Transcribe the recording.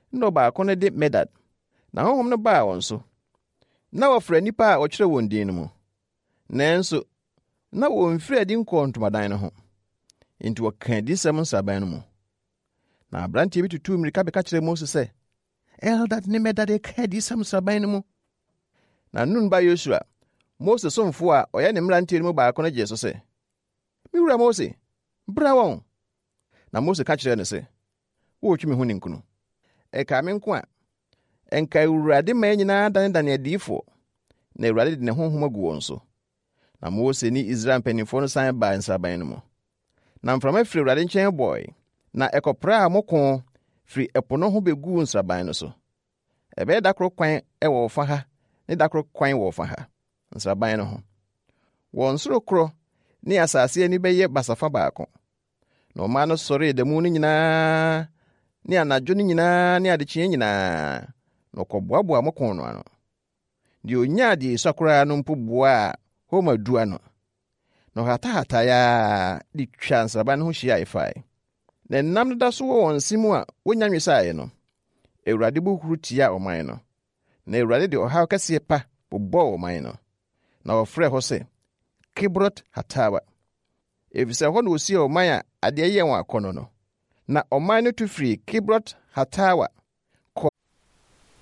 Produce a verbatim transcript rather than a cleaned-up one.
na ɔbaako no de Medad. Na honhom no baa wɔn so. Na wɔfrɛ nnipa a wɔkyerɛ wɔn din no mu. Nanso, na wɔmfiri adi nkɔɔ ntomadan no ho. Enti wɔka adiyisɛm nsraban no mu. Na aberanteɛ bi tutuu mmirika bɛka kyerɛ Mose sɛ, Eldad ne Medad ka adiyisɛm nsraban no mu. Na Nun ba Yosua, Mose somfo a ɔyɛ ne mmeranteɛ no mu baako no gyee so sɛ, me wura Mose, bra wɔn. Na Mose ka kyerɛɛ no sɛ, woretwi me ho ninkunu. Ɛka me nko a, ɛnka Awurade ma nyinaa danedane adiyifoɔ, na Awurade de ne honhom agu wɔn so. Na Mose ne Israel mpanimfoɔ no san baa nsraban no mu. Na mframa firi Awurade nkyɛn bɔe, na ɛkɔpraa mmoko firi ɛpo no ho beguu nsraban no so. Ɛbɛyɛ da koro kwan ɛwɔ ɔfa ha, ne da koro kwan wɔ ɔfa ha, nsraban no ho. Wɔn soro koro ne asase ani bɛyɛ basafa baako. Na ɔmaa no sɔree da mu no nyinaa, ne anadwo no nyinaa, ne adekyeɛ nyinaa, na ɔkɔboaboa mmoko no ano. Deɛ onyaa deɛ esua koraa no mpo boaa homa du ano. Na ɔhatahataeɛ a de twa nsraban no ho hyia ɛfae. Na nam no da so wɔ wɔn nse mu a wonya nwesaeɛ no, Awurade bo huru tia ɔman no. Na Awurade de ɔhaw kɛseɛ pa bobɔɔ ɔman no. Na wɔfrɛ hɔ sɛ Kibrot Hatawa. Efisɛ hɔ na osii ɔman a adeɛ yɛ wɔn akɔnnɔ no. Na ɔman no tu firi Kibrot Hatawa